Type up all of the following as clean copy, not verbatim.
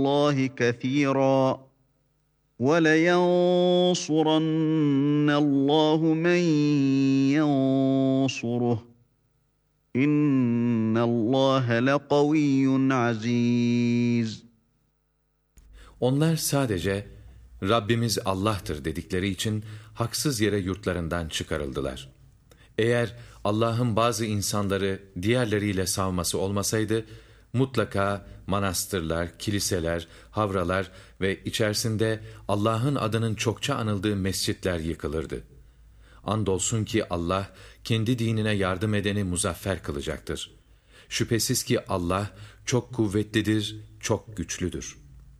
اللّٰهِ كَثِيرًا وَلَيَنْصُرَنَّ اللّٰهُ مَنْ يَنْصُرُهُ اِنَّ اللّٰهَ لَقَوِيٌّ عَز۪يزٌ. Onlar sadece Rabbimiz Allah'tır dedikleri için haksız yere yurtlarından çıkarıldılar. Eğer Allah'ın bazı insanları diğerleriyle savması olmasaydı, mutlaka manastırlar, kiliseler, havralar ve içerisinde Allah'ın adının çokça anıldığı mescitler yıkılırdı. Andolsun ki Allah, kendi dinine yardım edeni muzaffer kılacaktır. Şüphesiz ki Allah çok kuvvetlidir, çok güçlüdür.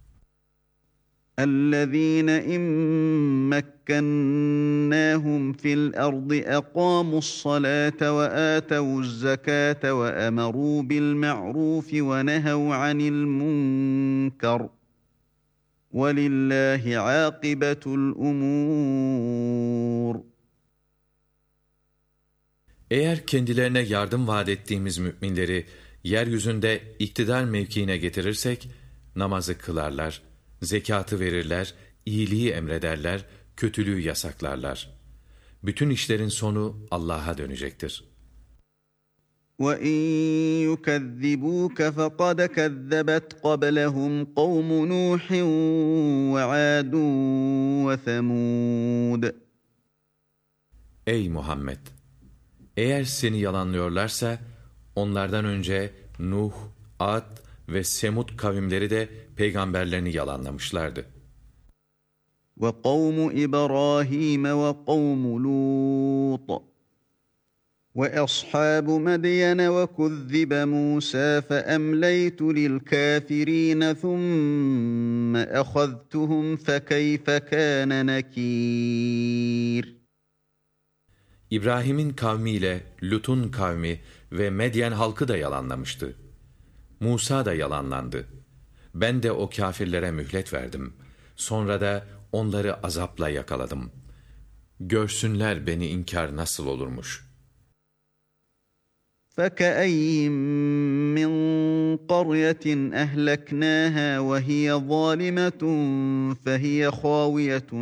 اَلَّذ۪ينَ اِنْ مَكَّنَّاهُمْ فِي الْأَرْضِ اَقَامُوا الصَّلَاةَ وَآتَوُا الزَّكَاةَ وَأَمَرُوا بِالْمَعْرُوفِ وَنَهَوْا عَنِ الْمُنْكَرِ وَلِلَّهِ عَاقِبَةُ الْأُمُورِ. Eğer kendilerine yardım vaat ettiğimiz müminleri yeryüzünde iktidar mevkiine getirirsek, namazı kılarlar, zekatı verirler, iyiliği emrederler, kötülüğü yasaklarlar. Bütün işlerin sonu Allah'a dönecektir. وَاِنْ يُكَذِّبُوكَ فَقَدْ كَذَّبَتْ قَبْلَهُمْ قَوْمُ نُوحٍ وَعَادٌ وَثَمُودُ. Ey Muhammed! Eğer seni yalanlıyorlarsa, onlardan önce Nuh, Ad ve Semud kavimleri de peygamberlerini yalanlamışlardı. وَقَوْمُ إِبْرَاهِيمَ وَقَوْمُ لُوطٍ وَأَصْحَابُ مَدْيَنَ وَكُذِّبَ مُوسَى فَأَمْلَيْتُ لِلْكَافِرِينَ ثُمَّ أَخَذْتُهُمْ فَكَيْفَ كَانَ نَكِيرٌ. İbrahim'in kavmiyle Lut'un kavmi ve Medyen halkı da yalanlamıştı. Musa da yalanlandı. Ben de o kâfirlere mühlet verdim. Sonra da onları azapla yakaladım. Görsünler beni inkar nasıl olurmuş. فَكَأَيِّن مِّن قَرْيَةٍ أَهْلَكْنَاهَا وَهِيَ ظَالِمَةٌ فَهِيَ خَاوِيَةٌ